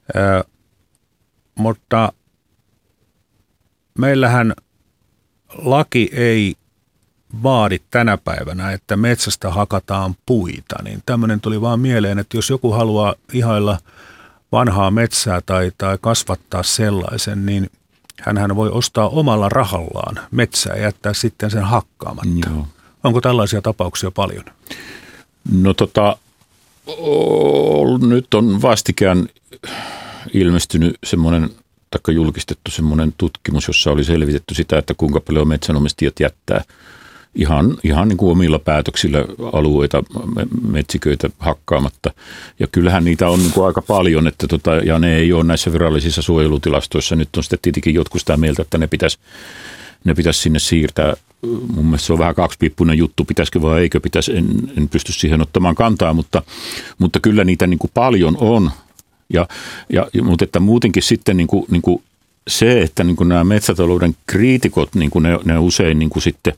Mutta meillähän laki ei vaadi tänä päivänä, että metsästä hakataan puita, niin tämmöinen tuli vaan mieleen, että jos joku haluaa ihailla vanhaa metsää tai kasvattaa sellaisen, niin hänhän voi ostaa omalla rahallaan metsää ja jättää sitten sen hakkaamatta. Joo. Onko tällaisia tapauksia paljon? No nyt on vastikään ilmestynyt semmoinen, taikka julkistettu semmoinen tutkimus, jossa oli selvitetty sitä, että kuinka paljon metsänomistajat jättää ihan niin kuin omilla päätöksillä alueita, metsiköitä hakkaamatta. Ja kyllähän niitä on niin kuin aika paljon, että ja ne ei ole näissä virallisissa suojelutilastoissa. Nyt on sitten tietenkin jotkut sitä mieltä, että ne pitäisi sinne siirtää. Mun mielestä se on vähän kaksipiippuinen juttu, pitäisikö vai eikö pitäisi, en pysty siihen ottamaan kantaa, mutta kyllä niitä niin kuin paljon on. Mutta että muutenkin sitten niin kuin se, että niin kuin nämä metsätalouden kriitikot, niin kuin ne usein niin kuin sitten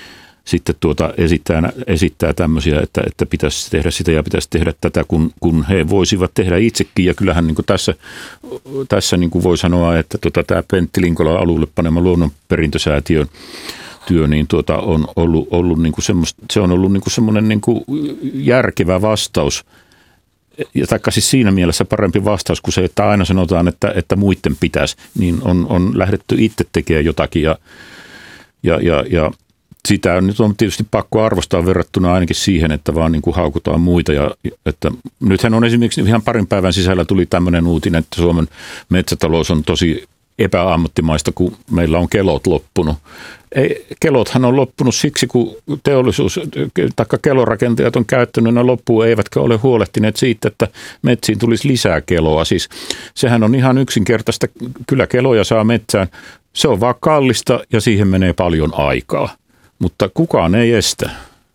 esittää tämmöisiä, että pitäisi tehdä sitä ja pitäisi tehdä tätä, kun he voisivat tehdä itsekin. Ja kyllähän niin kuin tässä niin kuin voi sanoa, että tämä Pentti Linkolan alulle panema luonnonperintösäätiön työ niin on ollut niin kuin se on ollut niin kuin semmoinen niin kuin järkevä vastaus. Ja taikka siis siinä mielessä parempi vastaus kuin se, että aina sanotaan, että muiden pitäisi, niin on lähdetty itse tekemään jotakin ja sitä nyt on tietysti pakko arvostaa verrattuna ainakin siihen, että vaan niin kuin haukutaan muita. Ja että nythän on esimerkiksi ihan parin päivän sisällä tuli tämmöinen uutinen, että Suomen metsätalous on tosi epäammattimaista, kun meillä on kelot loppunut. Kelothan on loppunut siksi, kun teollisuus tai kelorakentajat on käyttänyt ne loppuun, eivätkä ole huolehtineet siitä, että metsiin tulisi lisää keloa. Siis sehän on ihan yksinkertaista. Kyllä keloja saa metsään. Se on vaan kallista ja siihen menee paljon aikaa. Mutta kukaan ei estä.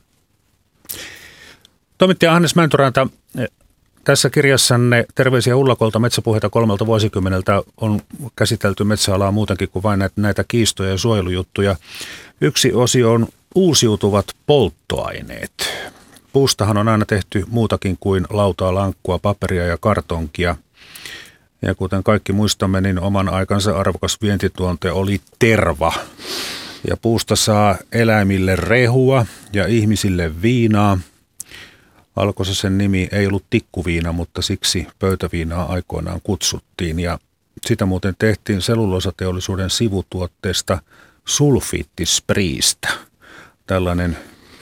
Toimittaja Hannes Mäntyranta, tässä kirjassanne Terveisiä Ullakolta metsäpuheita 3 vuosikymmeneltä on käsitelty metsäalaa muutenkin kuin vain näitä kiistoja ja suojelujuttuja. Yksi osio on uusiutuvat polttoaineet. Puustahan on aina tehty muutakin kuin lautaa, lankkua, paperia ja kartonkia. Ja kuten kaikki muistamme, niin oman aikansa arvokas vientituonte oli terva. Ja puusta saa eläimille rehua ja ihmisille viinaa. Alkossa sen nimi ei ollut tikkuviina, mutta siksi pöytäviinaa aikoinaan kutsuttiin. Ja sitä muuten tehtiin selluloosateollisuuden sivutuotteesta sulfiittispriistä. Tällainen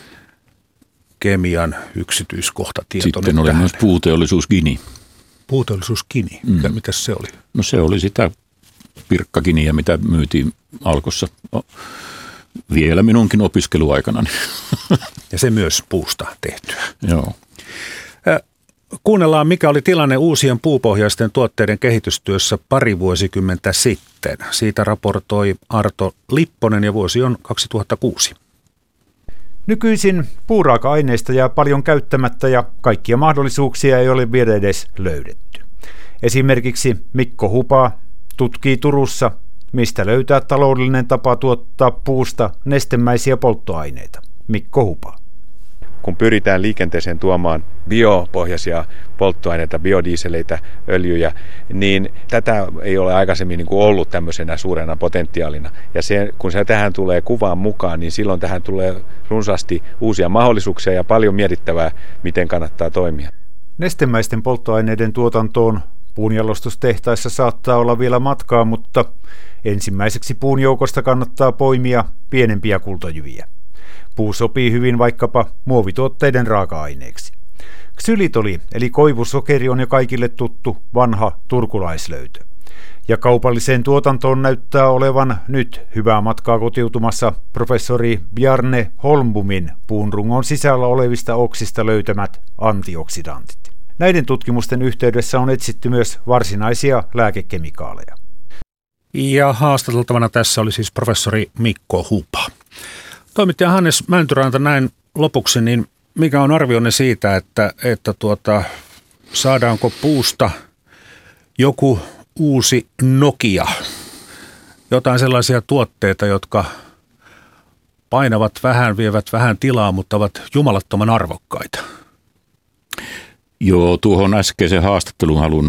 kemian yksityiskohtatietoinen. Sitten oli myös puuteollisuus Gini. Puuteollisuus Gini? Mitäs se oli? No se oli sitä pirkkaginiä, mitä myytiin Alkossa vielä minunkin opiskeluaikanani. Ja se myös puusta tehtyä. Joo. Kuunnellaan, mikä oli tilanne uusien puupohjaisten tuotteiden kehitystyössä pari vuosikymmentä sitten. Siitä raportoi Arto Lipponen ja vuosi on 2006. Nykyisin puuraaka-aineista jää paljon käyttämättä ja kaikkia mahdollisuuksia ei ole vielä edes löydetty. Esimerkiksi Mikko Hupa tutkii Turussa, mistä löytää taloudellinen tapa tuottaa puusta nestemäisiä polttoaineita. Mikko Hupa. Kun pyritään liikenteeseen tuomaan biopohjaisia polttoaineita, biodieseleitä, öljyjä, niin tätä ei ole aikaisemmin niin kuin ollut tämmöisenä suurena potentiaalina. Ja kun se tähän tulee kuvaan mukaan, niin silloin tähän tulee runsaasti uusia mahdollisuuksia ja paljon mietittävää, miten kannattaa toimia. Nestemäisten polttoaineiden tuotantoon puunjalostustehtaissa saattaa olla vielä matkaa, mutta ensimmäiseksi puun joukosta kannattaa poimia pienempiä kultajyviä. Puu sopii hyvin vaikkapa muovituotteiden raaka-aineeksi. Ksylitoli eli koivusokeri on jo kaikille tuttu vanha turkulaislöytö. Ja kaupalliseen tuotantoon näyttää olevan nyt hyvää matkaa kotiutumassa professori Bjarne Holmbomin puunrungon sisällä olevista oksista löytämät antioksidantit. Näiden tutkimusten yhteydessä on etsitty myös varsinaisia lääkekemikaaleja. Ja haastateltavana tässä oli siis professori Mikko Hupa. Toimittaja Hannes Mäntyranta, näin lopuksi, niin mikä on arvionne siitä, että saadaanko puusta joku uusi Nokia, jotain sellaisia tuotteita, jotka painavat vähän, vievät vähän tilaa, mutta ovat jumalattoman arvokkaita? Joo, tuohon äskeiseen haastatteluun haluan